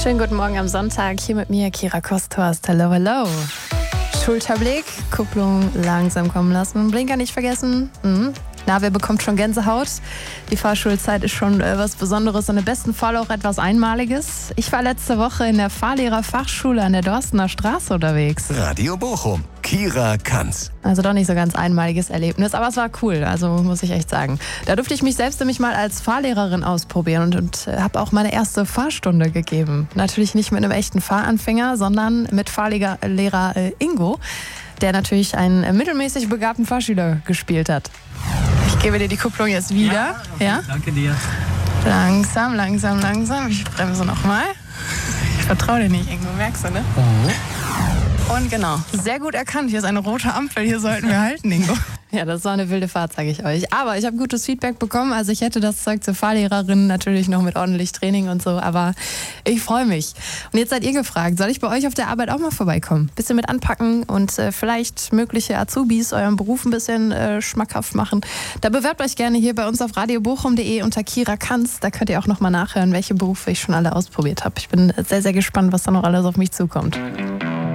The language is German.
Schönen guten Morgen am Sonntag. Hier mit mir Kira Kosthorst. Hello, hello. Schulterblick, Kupplung langsam kommen lassen. Blinker nicht vergessen. Na, wer bekommt schon Gänsehaut? Die Fahrschulzeit ist schon was Besonderes und im besten Fall auch etwas Einmaliges. Ich war letzte Woche in der Fahrlehrerfachschule an der Dorstener Straße unterwegs. Radio Bochum, Kira kann's. Also doch nicht so ganz einmaliges Erlebnis, aber es war cool, also muss ich echt sagen. Da durfte ich mich selbst nämlich mal als Fahrlehrerin ausprobieren und habe auch meine erste Fahrstunde gegeben. Natürlich nicht mit einem echten Fahranfänger, sondern mit Fahrlehrer Ingo, der natürlich einen mittelmäßig begabten Fahrschüler gespielt hat. Ich gebe dir die Kupplung jetzt wieder. Ja? Danke dir. Langsam, langsam, langsam. Ich bremse nochmal. Ich vertraue dir nicht, Ingo, merkst du, ne? Und genau, sehr gut erkannt. Hier ist eine rote Ampel, hier sollten wir halten, Ingo. Ja, das war eine wilde Fahrt, sage ich euch. Aber ich habe gutes Feedback bekommen. Also ich hätte das Zeug zur Fahrlehrerin, natürlich noch mit ordentlich Training und so. Aber ich freue mich. Und jetzt seid ihr gefragt, soll ich bei euch auf der Arbeit auch mal vorbeikommen? Bisschen mit anpacken und vielleicht mögliche Azubis euren Beruf ein bisschen schmackhaft machen. Da bewerbt euch gerne hier bei uns auf radiobochum.de unter Kira kann's. Da könnt ihr auch nochmal nachhören, welche Berufe ich schon alle ausprobiert habe. Ich bin sehr, sehr gespannt, was da noch alles auf mich zukommt.